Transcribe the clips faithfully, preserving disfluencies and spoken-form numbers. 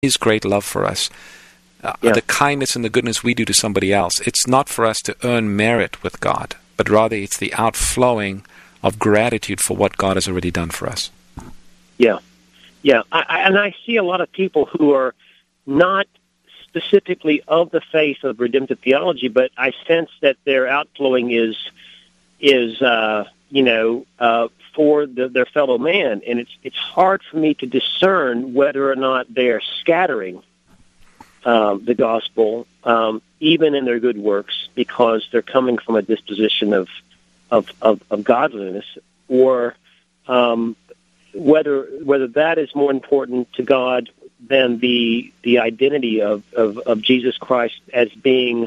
His great love for us, uh, Yeah. the kindness and the goodness we do to somebody else. It's not for us to earn merit with God, but rather it's the outflowing of gratitude for what God has already done for us. Yeah, yeah, I, I, and I see a lot of people who are not specifically of the faith of redemptive theology, but I sense that their outflowing is is uh, you know uh, for the, their fellow man, and it's it's hard for me to discern whether or not they're scattering um, the gospel, um, even in their good works, because they're coming from a disposition of of, of, of godliness, or um, whether whether that is more important to God than the the identity of, of, of Jesus Christ as being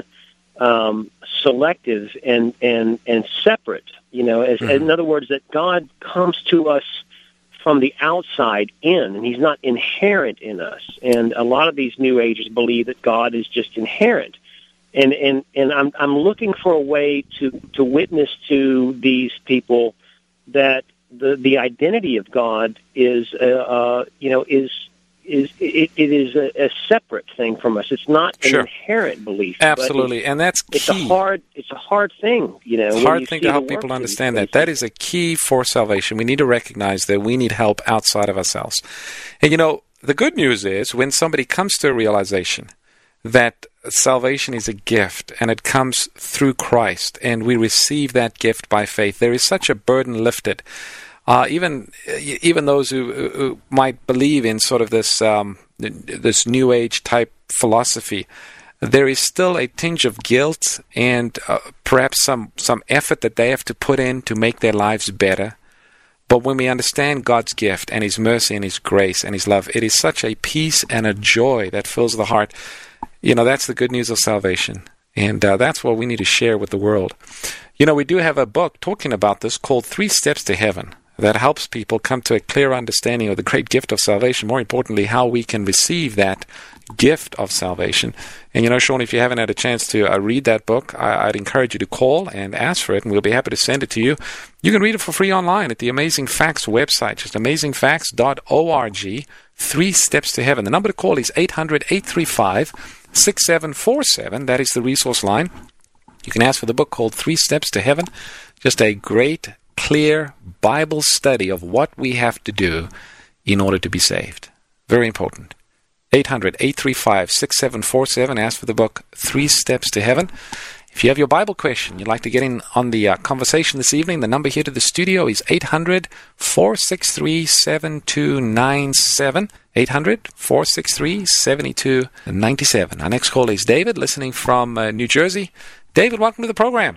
um, selective and, and, and separate. You know, as, mm-hmm. in other words, that God comes to us from the outside in, and He's not inherent in us. And a lot of these New Agers believe that God is just inherent. And and, and I'm I'm looking for a way to, to witness to these people that the the identity of God is uh, uh, you know is is it, it is a, a separate thing from us. It's not an sure. inherent belief. Absolutely, it's, and that's key. It's a hard it's a hard thing, you know. It's a hard thing to help people understand that. That is a key for salvation. We need to recognize that we need help outside of ourselves. And you know, the good news is when somebody comes to a realization that salvation is a gift and it comes through Christ and we receive that gift by faith, there is such a burden lifted. Uh, even even those who, who might believe in sort of this um, this New Age type philosophy, there is still a tinge of guilt and uh, perhaps some, some effort that they have to put in to make their lives better. But when we understand God's gift and His mercy and His grace and His love, it is such a peace and a joy that fills the heart. You know, that's the good news of salvation. And uh, that's what we need to share with the world. You know, we do have a book talking about this called Three Steps to Heaven that helps people come to a clear understanding of the great gift of salvation. More importantly, how we can receive that gift of salvation. And, you know, Sean, if you haven't had a chance to uh, read that book, I- I'd encourage you to call and ask for it, and we'll be happy to send it to you. You can read it for free online at the Amazing Facts website, just amazing facts dot org, Three Steps to Heaven. The number to call is eight hundred, eight three five, six seven four seven. That is the resource line. You can ask for the book called Three Steps to Heaven. Just a great, clear Bible study of what we have to do in order to be saved. Very important. eight hundred, eight three five, six seven four seven. Ask for the book Three Steps to Heaven. If you have your Bible question, you'd like to get in on the uh, conversation this evening, the number here to the studio is eight hundred, four six three, seven two nine seven. eight hundred, four six three, seven two nine seven. Our next call is David, listening from uh, New Jersey. David, welcome to the program.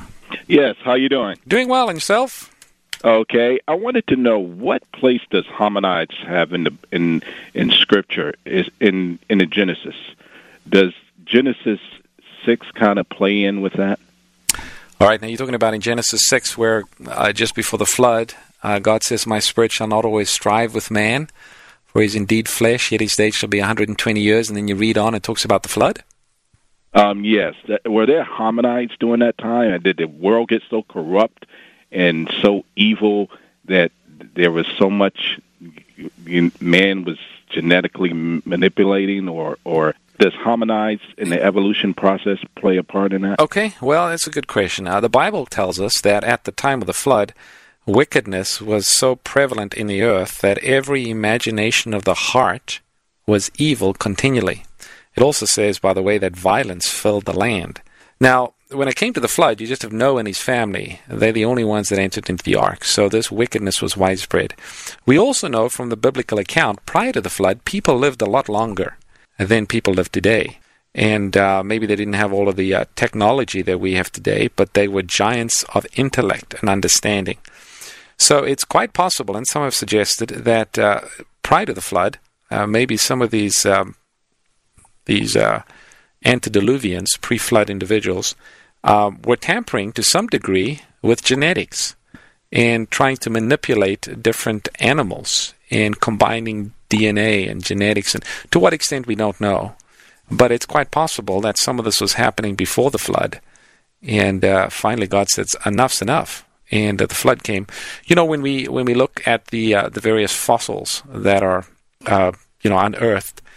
Yes, how you doing? Doing well, and yourself? Okay, I wanted to know what place does hominides have in the in in Scripture? Is in in the Genesis? Does Genesis six kind of play in with that? All right, now you're talking about in Genesis six, where uh, just before the flood, uh, God says, "My spirit shall not always strive with man, for he is indeed flesh, yet his days shall be one hundred twenty years." And then you read on, it talks about the flood. Um, yes. Were there hominides during that time? And did the world get so corrupt and so evil that there was so much man was genetically manipulating, or, or does hominides in the evolution process play a part in that? Okay, well, that's a good question. Uh, the Bible tells us that at the time of the flood, wickedness was so prevalent in the earth that every imagination of the heart was evil continually. It also says, by the way, that violence filled the land. Now, when it came to the flood, you just have Noah and his family. They're the only ones that entered into the ark. So this wickedness was widespread. We also know from the biblical account, prior to the flood, people lived a lot longer than people live today. And uh, maybe they didn't have all of the uh, technology that we have today, but they were giants of intellect and understanding. So it's quite possible, and some have suggested, that uh, prior to the flood, uh, maybe some of these um, these uh, antediluvians, pre-flood individuals, uh, were tampering to some degree with genetics and trying to manipulate different animals and combining D N A and genetics. And to what extent, we don't know. But it's quite possible that some of this was happening before the flood. And uh, finally, God said, enough's enough. And uh, the flood came. You know, when we when we look at the uh, the various fossils that are uh, you know unearthed,